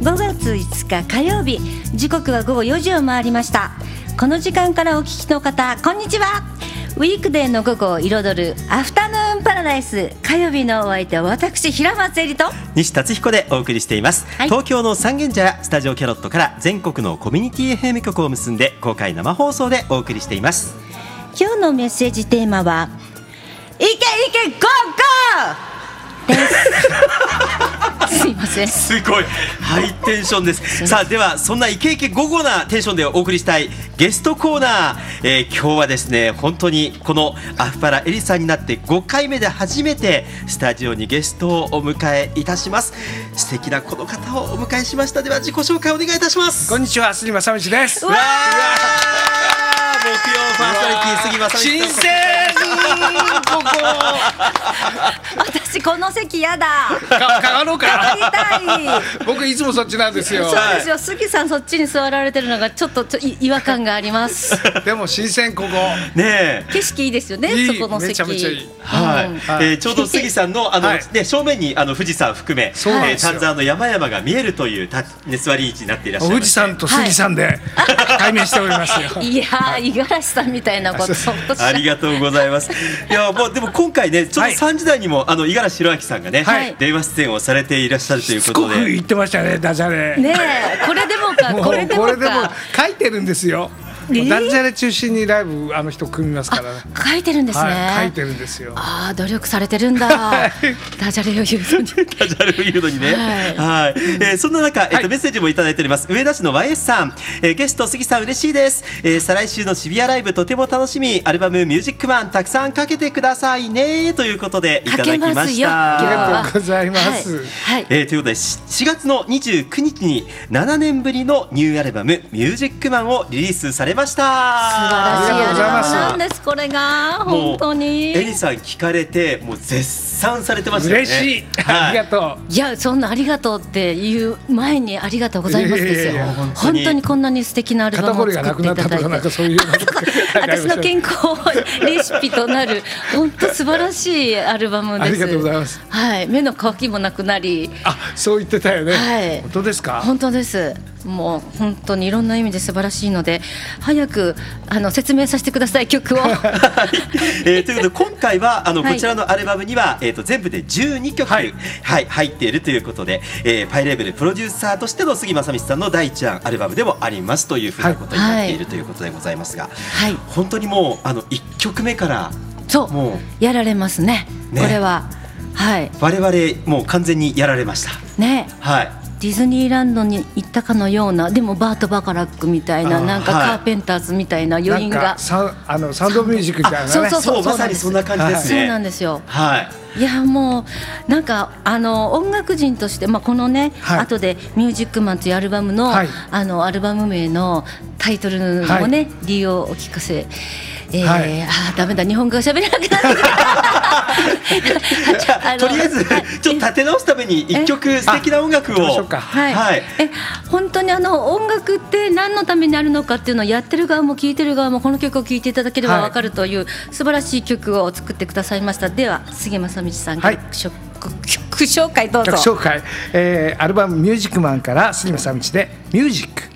5月5日火曜日、時刻は午後4時を回りました。この時間からお聞きの方、こんにちは。ウィークデーの午後を彩るアフタヌーンパラダイス、火曜日のお相手は私平松恵里と西達彦でお送りしています、 はい、 東京の三軒茶屋スタジオキャロットから全国のコミュニティ FM 局を結んで公開生放送でお送りしています。 今日のメッセージテーマは、いけいけゴーゴーですすいません、 すごいハイテンションです。さあ、ではそんなイケイケゴゴなテンションでお送りしたいゲストコーナー、今日はですね、本当にこのアフパラエリさんになって5回目で初めてスタジオにゲストをお迎えいたします。素敵なこの方をお迎えしました。では自己紹介お願いいたします。 こんにちは、杉正道です。 わー、木曜パーソナリティ杉正道。 新鮮ここ私この席やだ。 かがろうか。 帰りたい。 僕いつもそっちなんですよ。 そうですよ、杉さんそっちに座られてるのがちょっと違和感がありますでも新鮮ここねえ、 景色いいですよね。 いい、 そこの席めちゃめちゃいい。 はいちょうど杉さんのはいね、正面に富士山含めそうなんですよ丹沢の山々が見えるという座り位置になっていらっしゃいます。 富士山と杉さんで対面しておりますよ。 いやー、五十嵐さんみたいなことありがとうございます。いや、もうでも今回ね、ちょうど3時台にも五十嵐弘明さんがね、 はい電話出演をされていらっしゃるというしつことで、 こく言ってましたね、ダジャレ。 ねえ、これでもかもうこれでもこれでもか書いてるんですよ。ダジャレ中心にライブ人組みますからね。 書いてるんですね、 はい、書いてるんですよ。 ああ、努力されてるんだダジャレを言うのにダジャレを言うのにね。はいそんな中、メッセージもいただいております。上田市の YS さん、ゲスト杉さん嬉しいです、再来週の渋谷ライブとても楽しみ、アルバムミュージックマンたくさんかけてくださいねということでいただきました。 かけますよありがとうございます。 はい、 ということで4月の29日に7年ぶりのニューアルバムミュージックマンをリリースされました。 素晴らしいアルバムなんあです。これが本当にエリさん聞かれてもう絶賛されてましたよね。 嬉しい、 はいありがといや、そんなありがとうっていう前にありがとうございますですよ。 いやいやいや本当にこんなに素敵なアう。 ルバムを肩こりが作っていただいなくなったとかなんて、 かそういう私の健康レシピとなる本当素晴らしいアルバムです。 ありがとうございます。 はい、目の渇きもなくなり、 あ、そう言ってたよね。 はい本当ですか。 本当です。もう本当にいろんな意味で素晴らしいので、早く説明させてください、曲をということで今回ははいこちらのアルバムには、全部で12曲、 はい入っているということで、パイレーベルプロデューサーとしての杉正道さんの第一案アルバムでもありますというふうなことになっているということでございますが、 はい本当にもう1曲目からそうもやられますね、 ねこれは。はい我々もう完全にやられました。 ね、 はいディズニーランドに行ったかのような、でもバート・バカラックみたいな、なんかはいカーペンターズみたいな余韻が、 なんかサウンドミュージックみたいなね。 そうまさにそんな感じですね。 そうなんですよ。 はいいや、もうなんか音楽人として、このね、 はい後で「ミュージックマン」というアルバムの、 はいアルバム名のタイトルをね、理由をお聞かせ。ダメだ、日本語が喋れなくなってきたとりあえずちょっと立て直すために一曲素敵な音楽を。 はい本当に音楽って何のためにあるのかっていうのをやってる側も聴いてる側もこの曲を聴いていただければ分かるという素晴らしい曲を作ってくださいました。では杉正道さん、 はい曲紹介どうぞ。 曲紹介、アルバムミュージックマンから杉正道でミュージック。